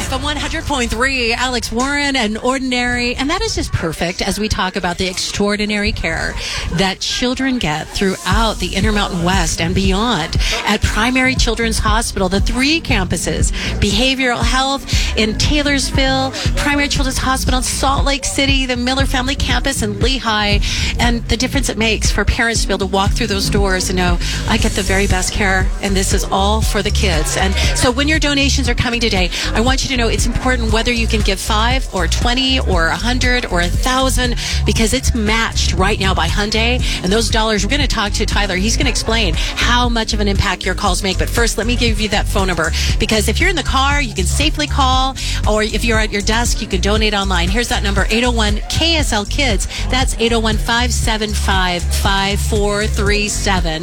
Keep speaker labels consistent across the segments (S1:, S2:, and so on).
S1: FM 100.3, Alex Warren and Ordinary. And that is just perfect as we talk about the extraordinary care that children get throughout the Intermountain West and beyond at Primary Children's Hospital, the 3 campuses, behavioral health in Taylorsville, Primary Children's Hospital in Salt Lake City, the Miller Family Campus in Lehigh, and the difference it makes for parents to be able to walk through those doors and know, I get the very best care, and this is all for the kids. And so when your donations are coming today, I want you to know it's important whether you can give 5 or 20 or 100 or 1,000, because it's matched right now by Hyundai. And those dollars, we're going to talk to Tyler. He's going to explain how much of an impact your calls make. But first, let me give you that phone number, because if you're in the car, you can safely call, or if you're at your desk, you can donate online. Here's that number, 801-KSL-KIDS. That's 801-575-5437,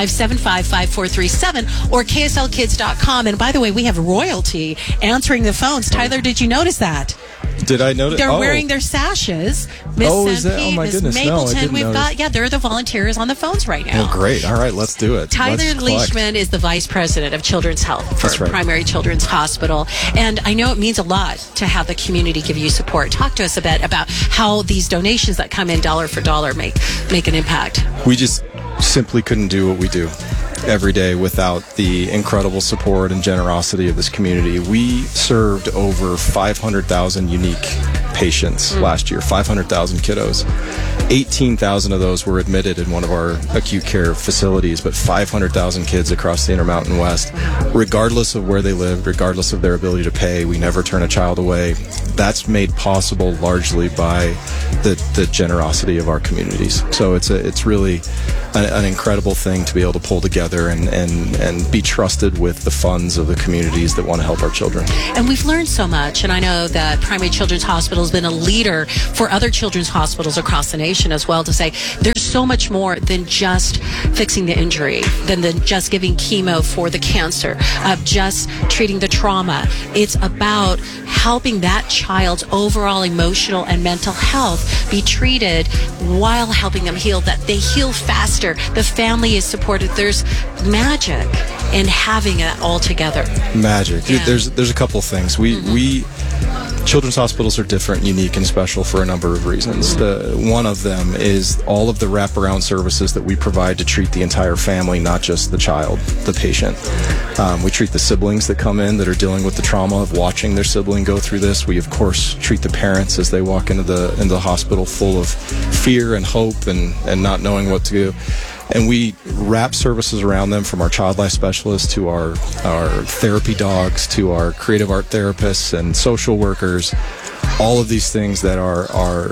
S1: 575-5437, or KSLKids.com. And by the way, we have royalty answering the phones. Tyler, did you notice that?
S2: Did I notice?
S1: They're wearing their sashes. Miss Sempe,
S2: my
S1: Miss
S2: goodness.
S1: Mapleton,
S2: No,
S1: we've got, they're the volunteers on the phones right now.
S2: Oh, great. All right, let's do it.
S1: Tyler Leishman is the Vice President of Children's Health for Primary Children's Hospital. And I know it means a lot to have the community give you support. Talk to us a bit about how these donations that come in dollar for dollar make an impact.
S2: We just simply couldn't do what we do every day without the incredible support and generosity of this community. We served over 500,000 unique patients last year, 500,000 kiddos. 18,000 of those were admitted in one of our acute care facilities, but 500,000 kids across the Intermountain West, regardless of where they live, regardless of their ability to pay. We never turn a child away. That's made possible largely by the generosity of our communities. So it's really an incredible thing to be able to pull together and be trusted with the funds of the communities that want to help our children.
S1: And we've learned so much, and I know that Primary Children's Hospital has been a leader for other children's hospitals across the nation as well, to say there's so much more than just fixing the injury, than just giving chemo for the cancer, of just treating the trauma. It's about helping that child's overall emotional and mental health be treated while helping them heal, that they heal faster. The family is supported. There's magic in having it all together.
S2: Magic. Yeah. There's a couple of things. We children's hospitals are different, unique, and special for a number of reasons. One of them is all of the wraparound services that we provide to treat the entire family, not just the child, the patient. We treat the siblings that come in that are dealing with the trauma of watching their sibling go through this. We, of course, treat the parents as they walk into the hospital full of fear and hope and not knowing what to do. And we wrap services around them, from our child life specialists to our therapy dogs to our creative art therapists and social workers. All of these things that are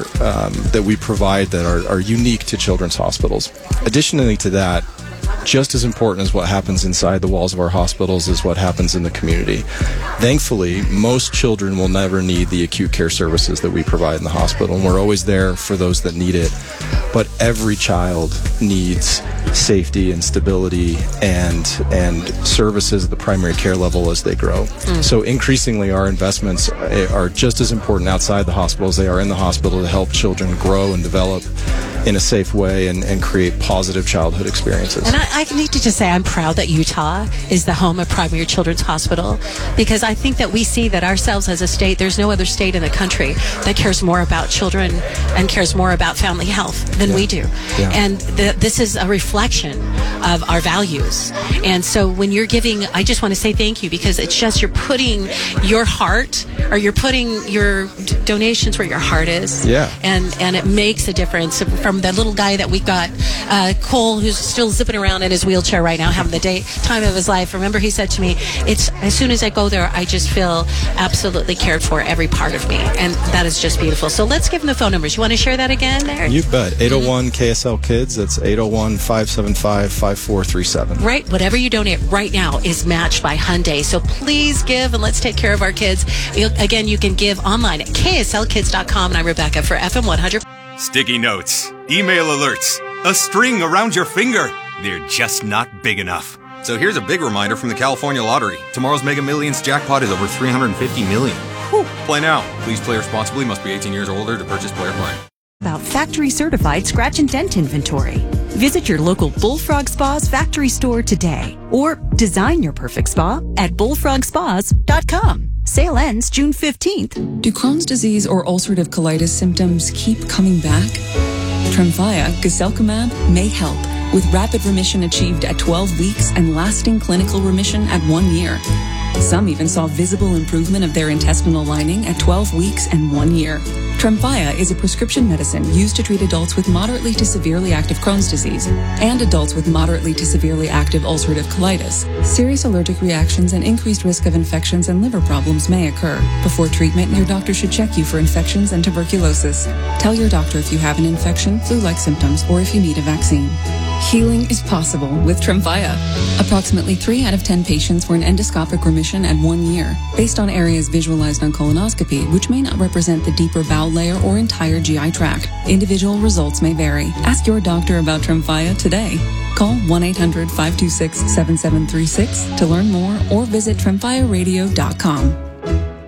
S2: that we provide that are unique to children's hospitals. Additionally to that, just as important as what happens inside the walls of our hospitals is what happens in the community. Thankfully, most children will never need the acute care services that we provide in the hospital, and we're always there for those that need it. But every child needs safety and stability and services at the primary care level as they grow. So increasingly, our investments are just as important outside the hospital as they are in the hospital to help children grow and develop in a safe way and create positive childhood experiences.
S1: And I need to just say I'm proud that Utah is the home of Primary Children's Hospital, because I think that we see that ourselves as a state, there's no other state in the country that cares more about children and cares more about family health than we do. Yeah. And this is a reflection of our values. And so when you're giving, I just want to say thank you, because it's just you're putting your heart, or you're putting your donations where your heart is.
S2: Yeah.
S1: And it makes a difference. From the little guy that we've got, Cole, who's still zipping around in his wheelchair right now, having the time of his life. Remember, he said to me, "It's as soon as I go there, I just feel absolutely cared for, every part of me," and that is just beautiful. So let's give him the phone numbers. You want to share that again there?
S2: You bet. 801-KSL-KIDS. That's 801-575-5437.
S1: Right. Whatever you donate right now is matched by Hyundai. So please give, and let's take care of our kids. Again, you can give online at KSLKids.com. And I'm Rebecca for FM 100.
S3: Sticky notes, email alerts, a string around your finger. They're just not big enough.
S4: So here's a big reminder from the California Lottery. Tomorrow's Mega Millions jackpot is over $350 million. Whew. Play now. Please play responsibly. Must be 18 years or older to purchase player play.
S5: About factory certified scratch and dent inventory. Visit your local Bullfrog Spas factory store today or design your perfect spa at bullfrogspas.com. Sale ends June 15th.
S6: Do Crohn's disease or ulcerative colitis symptoms keep coming back? Tremfya, guselkumab, may help, with rapid remission achieved at 12 weeks and lasting clinical remission at 1 year. Some even saw visible improvement of their intestinal lining at 12 weeks and 1 year. Tremfya is a prescription medicine used to treat adults with moderately to severely active Crohn's disease and adults with moderately to severely active ulcerative colitis. Serious allergic reactions and increased risk of infections and liver problems may occur. Before treatment, your doctor should check you for infections and tuberculosis. Tell your doctor if you have an infection, flu-like symptoms, or if you need a vaccine. Healing is possible with Tremfya. Approximately 3 out of 10 patients were in endoscopic remission at 1 year, based on areas visualized on colonoscopy, which may not represent the deeper bowel layer or entire GI tract. Individual results may vary. Ask your doctor about Tremfya today. Call 1-800-526-7736 to learn more or visit tremfyaradio.com.